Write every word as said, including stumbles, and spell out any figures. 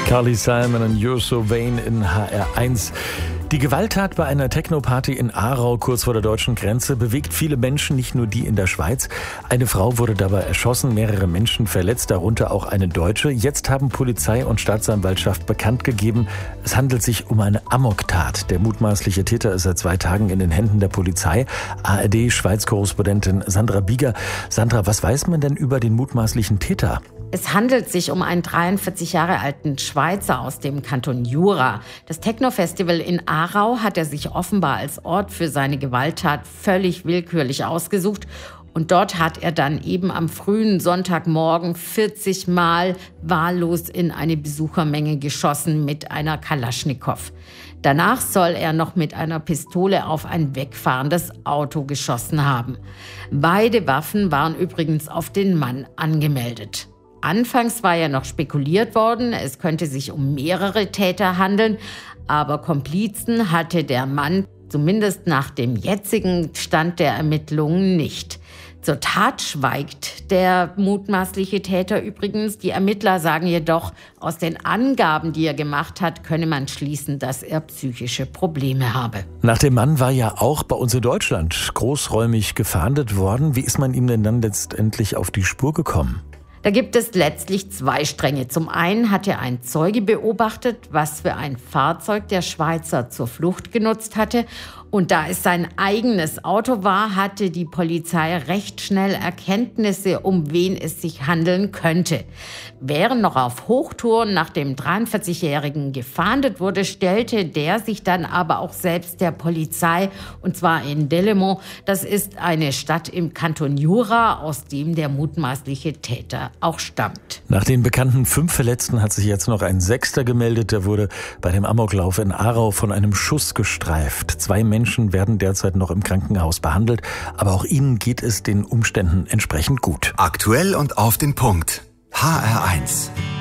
Carly Simon und You're So Vain in H R eins. Die Gewalttat bei einer Techno-Party in Aarau kurz vor der deutschen Grenze bewegt viele Menschen, nicht nur die in der Schweiz. Eine Frau wurde dabei erschossen, mehrere Menschen verletzt, darunter auch eine Deutsche. Jetzt haben Polizei und Staatsanwaltschaft bekannt gegeben, es handelt sich um eine Amoktat. Der mutmaßliche Täter ist seit zwei Tagen in den Händen der Polizei. A R D-Schweiz-Korrespondentin Sandra Bieger. Sandra, was weiß man denn über den mutmaßlichen Täter? Es handelt sich um einen dreiundvierzig Jahre alten Schweizer aus dem Kanton Jura. Das Techno-Festival in Aarau hat er sich offenbar als Ort für seine Gewalttat völlig willkürlich ausgesucht. Und dort hat er dann eben am frühen Sonntagmorgen vierzig Mal wahllos in eine Besuchermenge geschossen mit einer Kalaschnikow. Danach soll er noch mit einer Pistole auf ein wegfahrendes Auto geschossen haben. Beide Waffen waren übrigens auf den Mann angemeldet. Anfangs war ja noch spekuliert worden, es könnte sich um mehrere Täter handeln, aber Komplizen hatte der Mann zumindest nach dem jetzigen Stand der Ermittlungen nicht. Zur Tat schweigt der mutmaßliche Täter übrigens. Die Ermittler sagen jedoch, aus den Angaben, die er gemacht hat, könne man schließen, dass er psychische Probleme habe. Nach dem Mann war ja auch bei uns in Deutschland großräumig gefahndet worden. Wie ist man ihm denn dann letztendlich auf die Spur gekommen? Da gibt es letztlich zwei Stränge. Zum einen hatte ein Zeuge beobachtet, was für ein Fahrzeug der Schweizer zur Flucht genutzt hatte. Und da es sein eigenes Auto war, hatte die Polizei recht schnell Erkenntnisse, um wen es sich handeln könnte. Während noch auf Hochtouren nach dem dreiundvierzigjährigen gefahndet wurde, stellte der sich dann aber auch selbst der Polizei, und zwar in Delémont. Das ist eine Stadt im Kanton Jura, aus dem der mutmaßliche Täter auch stammt. Nach den bekannten fünf Verletzten hat sich jetzt noch ein Sechster gemeldet. Der wurde bei dem Amoklauf in Aarau von einem Schuss gestreift. Zwei Menschen werden derzeit noch im Krankenhaus behandelt, aber auch ihnen geht es den Umständen entsprechend gut. Aktuell und auf den Punkt. H R eins.